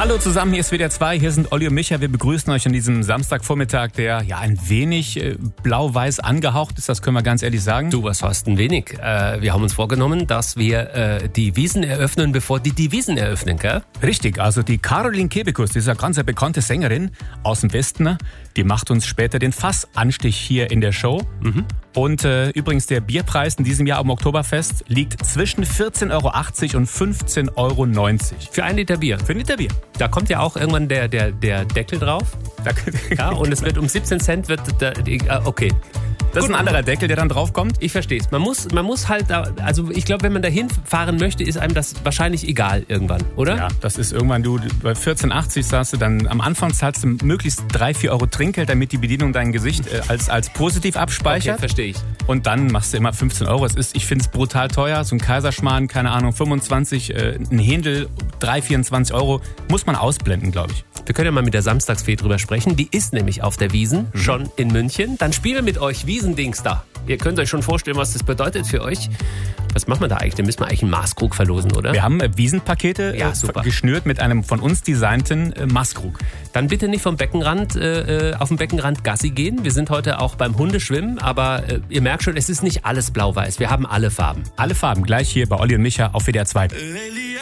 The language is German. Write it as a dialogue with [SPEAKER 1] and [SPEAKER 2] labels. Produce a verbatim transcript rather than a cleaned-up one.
[SPEAKER 1] Hallo zusammen, hier ist W D R zwei, hier sind Olli und Micha. Wir begrüßen euch an diesem Samstagvormittag, der ja ein wenig äh, blau-weiß angehaucht ist, das können wir ganz ehrlich sagen.
[SPEAKER 2] Du, was heißt ein wenig? Äh, wir haben uns vorgenommen, dass wir äh, die Wiesn eröffnen, bevor die die Wiesn eröffnen, gell?
[SPEAKER 1] Richtig, also die Caroline Kebekus, diese ganz bekannte Sängerin aus dem Westen, die macht uns später den Fassanstich hier in der Show. Mhm. Und äh, übrigens, der Bierpreis in diesem Jahr am Oktoberfest liegt zwischen vierzehn Euro achtzig und fünfzehn Euro neunzig.
[SPEAKER 2] Für ein Liter Bier.
[SPEAKER 1] Für ein Liter Bier.
[SPEAKER 2] Da kommt ja auch irgendwann der, der, der Deckel drauf. Ja, und es wird um siebzehn Cent, wird der, okay.
[SPEAKER 1] Das ist ein anderer Deckel, der dann draufkommt.
[SPEAKER 2] Ich verstehe es. Man muss, man muss halt, da, also ich glaube, wenn man dahin fahren möchte, ist einem das wahrscheinlich egal irgendwann, oder?
[SPEAKER 1] Ja, das ist irgendwann, du bei vierzehn achtzig sagst du dann, am Anfang zahlst du möglichst drei, vier Euro Trinkgeld, damit die Bedienung dein Gesicht äh, als, als positiv abspeichert.
[SPEAKER 2] Okay, verstehe ich.
[SPEAKER 1] Und dann machst du immer fünfzehn Euro. Es ist, ich finde es brutal teuer. So ein Kaiserschmarrn, keine Ahnung, fünfundzwanzig, äh, ein Händel, drei, vierundzwanzig Euro. Muss man ausblenden, glaube ich.
[SPEAKER 2] Wir können ja mal mit der Samstagsfee drüber sprechen. Die ist nämlich auf der Wiesn, mhm. schon in München. Dann spielen wir mit euch Wiesndings da. Ihr könnt euch schon vorstellen, was das bedeutet für euch. Was machen wir da eigentlich? Da müssen wir eigentlich einen Maßkrug verlosen, oder?
[SPEAKER 1] Wir haben äh, Wiesenpakete
[SPEAKER 2] ja,
[SPEAKER 1] äh, geschnürt mit einem von uns designten äh, Maßkrug.
[SPEAKER 2] Dann bitte nicht vom Beckenrand, äh, auf dem Beckenrand Gassi gehen. Wir sind heute auch beim Hundeschwimmen, aber äh, ihr merkt schon, es ist nicht alles blau-weiß. Wir haben alle Farben.
[SPEAKER 1] Alle Farben, gleich hier bei Olli und Micha auf W D R zwei.